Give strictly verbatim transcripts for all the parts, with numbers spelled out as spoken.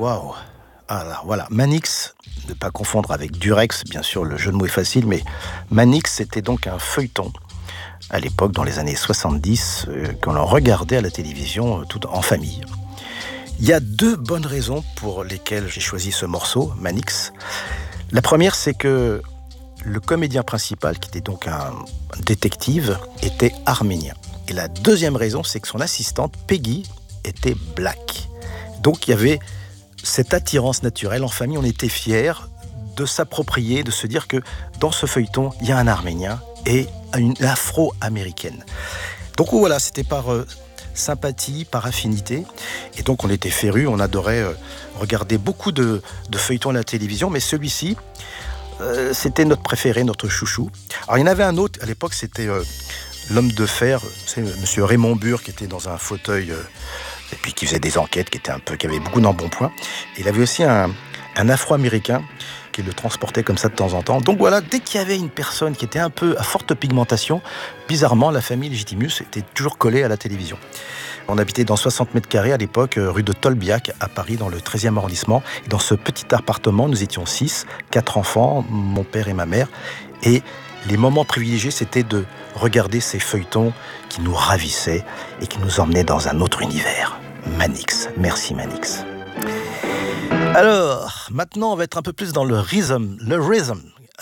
waouh. Alors voilà, Manix, ne pas confondre avec Durex, bien sûr, le jeu de mots est facile, mais Manix, c'était donc un feuilleton à l'époque, dans les années soixante-dix, euh, qu'on en regardait à la télévision euh, tout en famille. Il y a deux bonnes raisons pour lesquelles j'ai choisi ce morceau, Manix. La première, c'est que le comédien principal, qui était donc un détective, était arménien. Et la deuxième raison, c'est que son assistante, Peggy, était black. Donc il y avait cette attirance naturelle. En famille, on était fiers de s'approprier, de se dire que dans ce feuilleton, il y a un Arménien et une Afro-américaine. Donc voilà, c'était par euh, sympathie, par affinité. Et donc on était férus, on adorait euh, regarder beaucoup de, de feuilletons à la télévision, mais celui-ci, euh, c'était notre préféré, notre chouchou. Alors il y en avait un autre, à l'époque, c'était euh, l'homme de fer, c'est monsieur Raymond Burr, qui était dans un fauteuil... Euh, et puis qui faisait des enquêtes, qui était un peu, qui avait beaucoup d'embonpoint. Il avait aussi un, un Afro-américain qui le transportait comme ça de temps en temps. Donc voilà, dès qu'il y avait une personne qui était un peu à forte pigmentation, bizarrement, la famille Légitimus était toujours collée à la télévision. On habitait dans soixante mètres carrés à l'époque, rue de Tolbiac, à Paris, dans le treizième arrondissement. Et dans ce petit appartement, nous étions six, quatre enfants, mon père et ma mère. Et les moments privilégiés, c'était de regarder ces feuilletons qui nous ravissaient et qui nous emmenaient dans un autre univers. Manix. Merci Manix. Alors, maintenant, on va être un peu plus dans le rhythm. Le rhythm.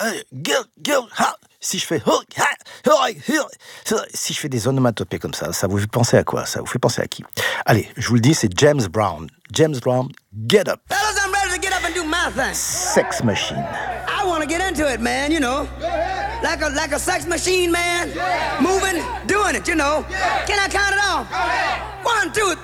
Si je fais... Si je fais des onomatopées comme ça, ça vous fait penser à quoi? Ça vous fait penser à qui? Allez, je vous le dis, c'est James Brown. James Brown, Get Up. Fellas, I'm ready to get up and do my thing. Sex Machine. I want to get into it, man, you know. Like a like a sex machine, man. Moving, doing it, you know. Can I count it off? One, two,